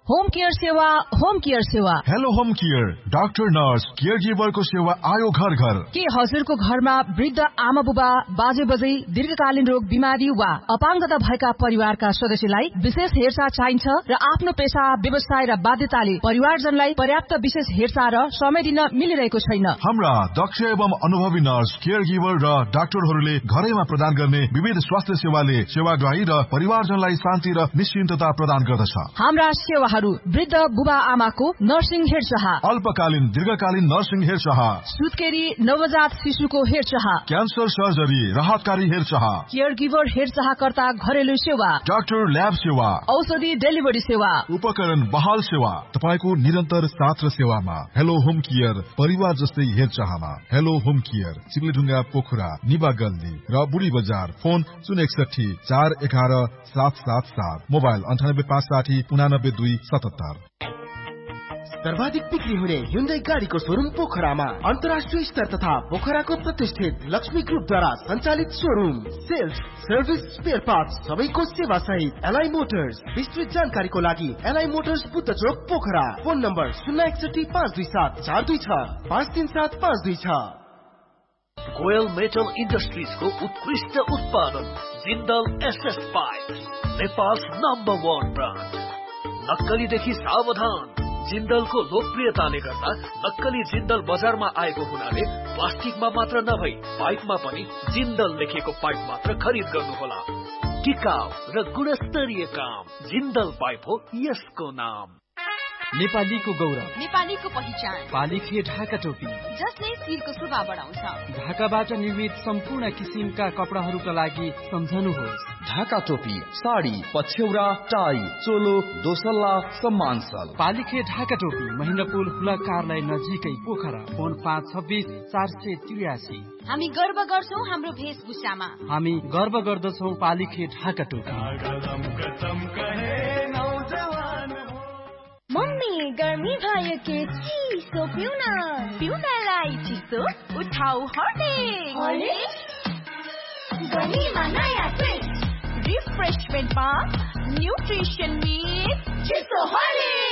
Home care सेवा hello home care doctor nurse care गिभरको सेवा आयो घर घर। के हजुरको घरमा वृद्ध आमा बुबा बाजे बजै दीर्घकालीन रोग बिमारी वा अपाङ्गता भएका परिवारका सदस्यलाई विशेष हेरचाह चाहिन्छ र आफ्नो पेशा व्यवसाय र बाध्यताले परिवारजनलाई पर्याप्त विशेष हेरचाह र समय दिन मिलिरहेको छैन। हाम्रा दक्ष एवं अनुभवी नर्स केयर गिभर र डाक्टरहरूले घरैमा प्रदान गर्ने विविध स्वास्थ्य सेवाले सेवाग्राही र परिवारजनलाई शान्ति र निश्चिन्तता प्रदान गर्दछ। हाम्रा सेवाहरू वृद्ध बुबा आमाको नर्सिङ हेरचाह, अल्पकालीन दीर्घकालीन नर्सिङ हेरचाह, सुत्केरी नवजात शिशुको हेरचाह, क्यान्सर सर्जरी राहतकारी हेरचाह, केयर गिभर हेरचाहकर्ता घरेलु सेवा, डाक्टर ल्याब सेवा, औषधि डेलिभरी सेवा, उपकरण बहाल सेवा, तपाईको निरन्तर साथ र सेवामा। हेलो होम केयर परिवार जस्तै हेरचाहमा। हेलो होम केयर चिप्लेढुङ्गा पोखरा निबा गल्ली र बुढी बजार। Phone 061 411 777, mobile 98 560 89 2 77। सर्वाधिक बिक्री हुने Hyundai गाडीको शोरूम पोखरामा अन्तर्राष्ट्रिय स्तर तथा पोखराको प्रतिष्ठित लक्ष्मी ग्रुपद्वारा सञ्चालित showroom. Sales, service, spare parts सबैको सेवा सहित एलआई मोटर्स। विस्तृत जानकारीको लागि एलआई मोटर्स बुद्ध चोक Pokhara. Phone number 061 527 426 537 526। Goyal metal इन्डस्ट्रिजको उत्कृष्ट उत्पादन Jindal SS pipe, Nepal number 1 brand. नक्कलीदेखि सावधान। जिन्दलको लोकप्रियताले गर्दा नक्कली जिन्दल बजारमा आएको हुनाले प्लास्टिकमा मात्र नभई पाइपमा पनि जिन्दल लेखिएको पाइप मात्र खरिद गर्नुहोला। टिकाउ र गुणस्तरीय काम जिन्दल पाइप हो यसको नाम। नेपालीको गौरव, नेपालीको पहिचान, पालिखे ढाका टोपी जसले शिरको शोभा बढाउँछ। ढाकाबाट निर्मित सम्पूर्ण किसिमका कपडाहरूका लागि सम्झनुहोस् ढाका टोपी, साडी, पछ्यौरा, टाई, चोलो, दोसल्ला, सम्मानसल। पालिखे ढाका टोपी महिनापुल हुला कार्यालय नजिकै पोखरा। फोन 526 483। हामी गर्व गर्छौं हाम्रो वेशभूषामा। हामी गर्व गर्दछौं पालिखे ढाका टोपी। मम्मी गर्मी भयो के चिसो पिउनलाई चिसो उठाउ हर्लिक्स। गर्मीमा नयाँ ट्विस्ट, रिफ्रेशमेन्टमा न्युट्रिसन मिक्स चिसो हर्लिक्स।